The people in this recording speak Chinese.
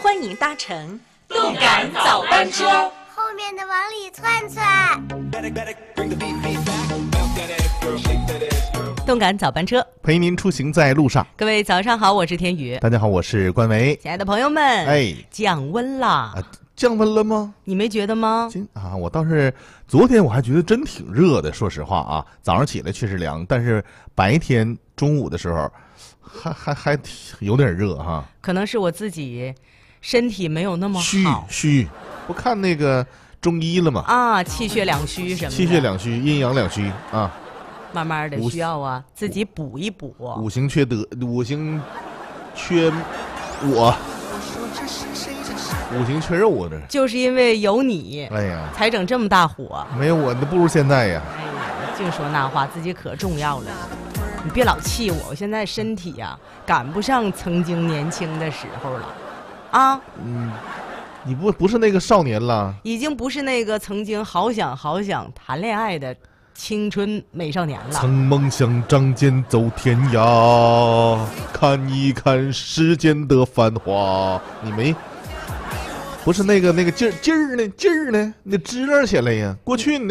欢迎搭乘动感早班车， 后面的往里窜窜。 动感早班车陪您出行在路上。 各位早上好，我是天宇。 大家好，我是关维。 亲爱的朋友们，降温啦！ 降温了吗？ 你没觉得吗？ 我倒是昨天我还觉得真挺热的，说实话啊，早上起来确实凉，但是白天中午的时候还有点热哈。 可能是我自己身体没有那么好， 虚，不看那个中医了吗？ 啊，气血两虚什么的。 气血两虚，阴阳两虚啊。 慢慢的需要啊，自己补一补。 五行缺德，五行缺我。五行缺肉啊，这就是因为有你， 哎呀， 才整这么大火。 没有我那不如现在呀。 哎呀，净说那话，自己可重要了。你别老气我，我现在身体呀，赶不上曾经年轻的时候了，啊。 你不是那个少年了， 已经不是那个曾经好想谈恋爱的青春美少年了。 曾梦想仗剑走天涯，看一看世间的繁华。你没？不是那个劲儿呢？那支棱起来呀。过去你